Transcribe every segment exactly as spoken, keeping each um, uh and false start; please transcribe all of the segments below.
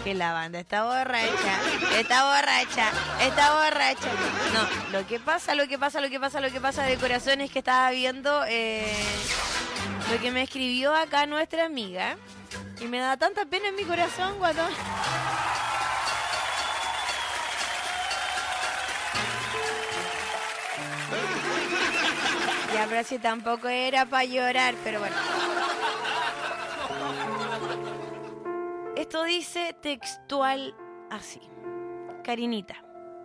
Que la banda está borracha, está borracha, está borracha. No, lo que pasa, lo que pasa, lo que pasa, lo que pasa de corazón es que estaba viendo eh, lo que me escribió acá nuestra amiga. Y me da tanta pena en mi corazón, guatón. Ya, pero si tampoco era para llorar, pero bueno. Esto dice textual así. Karinita,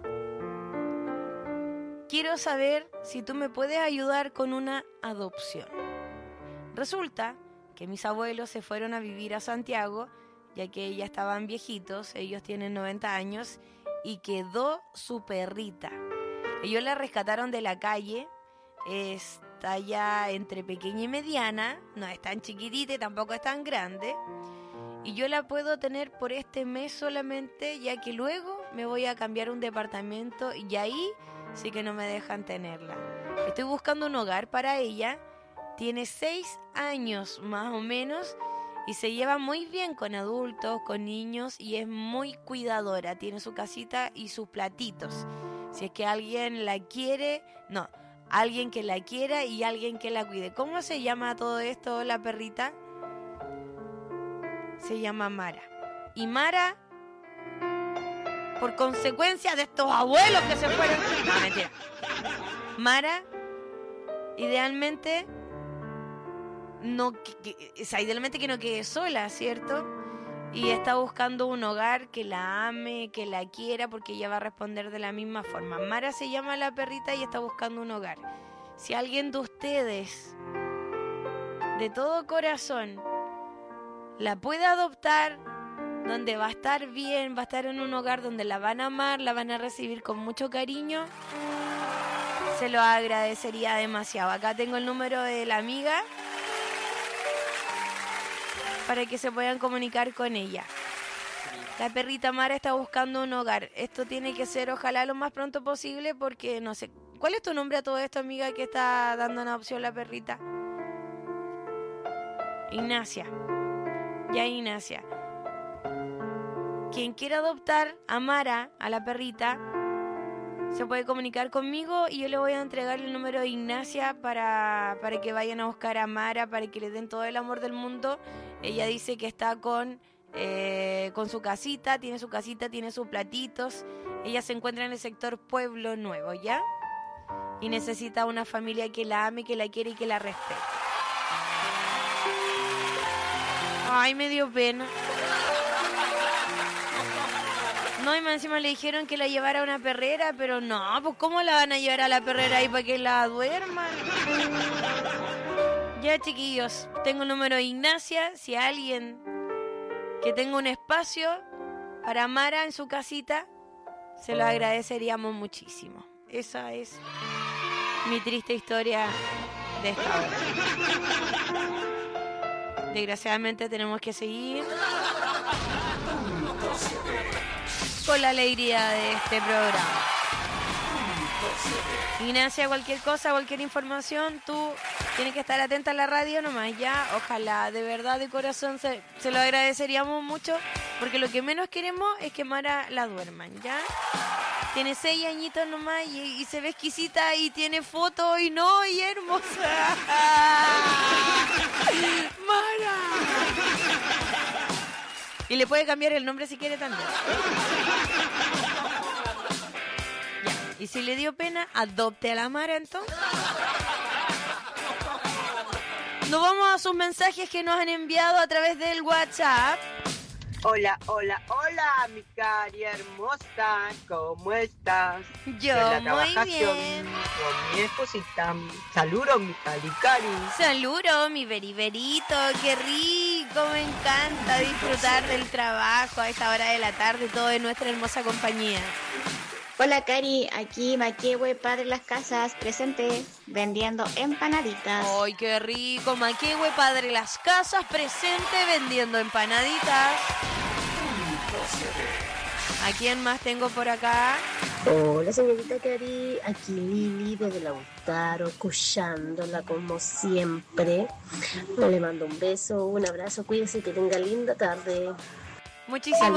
quiero saber si tú me puedes ayudar con una adopción. Resulta que mis abuelos se fueron a vivir a Santiago, ya que ya estaban viejitos, ellos tienen noventa años, y quedó su perrita. Ellos la rescataron de la calle, está ya entre pequeña y mediana, no es tan chiquitita y tampoco es tan grande, y yo la puedo tener por este mes solamente, ya que luego me voy a cambiar un departamento y ahí sí que no me dejan tenerla. Estoy buscando un hogar para ella. Tiene seis años más o menos y se lleva muy bien con adultos, con niños y es muy cuidadora. Tiene su casita y sus platitos. Si es que alguien la quiere, no, alguien que la quiera y alguien que la cuide. ¿Cómo se llama todo esto, la perrita? Se llama Mara. Y Mara, por consecuencia de estos abuelos que se fueron... No, mentira. Mara, idealmente... No, que, que, o sea, idealmente que no quede sola, ¿cierto? Y está buscando un hogar que la ame, que la quiera, porque ella va a responder de la misma forma. Mara se llama la perrita y está buscando un hogar. Si alguien de ustedes, de todo corazón, la puede adoptar, donde va a estar bien, va a estar en un hogar donde la van a amar, la van a recibir con mucho cariño, se lo agradecería demasiado. Acá tengo el número de la amiga para que se puedan comunicar con ella. La perrita Mara está buscando un hogar. Esto tiene que ser ojalá lo más pronto posible porque no sé. ¿Cuál es tu nombre a todo esto, amiga, que está dando una opción la perrita? Ignacia. Ya, Ignacia. Quien quiera adoptar a Mara, a la perrita, se puede comunicar conmigo y yo le voy a entregar el número de Ignacia para, para que vayan a buscar a Mara, para que le den todo el amor del mundo. Ella dice que está con, eh, con su casita, tiene su casita, tiene sus platitos. Ella se encuentra en el sector Pueblo Nuevo, ¿ya? Y necesita una familia que la ame, que la quiere y que la respete. Ay, me dio pena. No, y más encima le dijeron que la llevara a una perrera, pero no, pues ¿cómo la van a llevar a la perrera ahí para que la duerman? Ya, chiquillos, tengo el número de Ignacia. Si alguien que tenga un espacio para Mara en su casita, se lo agradeceríamos muchísimo. Esa es mi triste historia de esta hora. Desgraciadamente tenemos que seguir con la alegría de este programa. Ignacia, cualquier cosa, cualquier información, tú tienes que estar atenta a la radio nomás, ya. Ojalá, de verdad, de corazón, se, se lo agradeceríamos mucho, porque lo que menos queremos es que Mara la duerman, ya. Tiene seis añitos nomás y, y se ve exquisita y tiene fotos y no, y hermosa. ¡Mara! Y le puede cambiar el nombre si quiere también. Ya. Y si le dio pena, adopte a la Mara entonces. Nos vamos a sus mensajes que nos han enviado a través del WhatsApp. Hola, hola, hola, mi cari hermosa, ¿cómo estás? Yo muy bien. Con mi esposita, saludos, mi cari cari. Saludos, mi beriberito, qué rico, me encanta disfrutar del trabajo a esta hora de la tarde, todo en nuestra hermosa compañía. Hola Cari, aquí Maquehue Padre Las Casas, presente, vendiendo empanaditas. ¡Ay, qué rico! Maquehue Padre Las Casas, presente, vendiendo empanaditas. ¿A quién más tengo por acá? Hola señorita Cari, aquí Lili desde Lautaro, escuchándola como siempre. Le mando un beso, un abrazo, cuídese, que tenga linda tarde. Muchísimas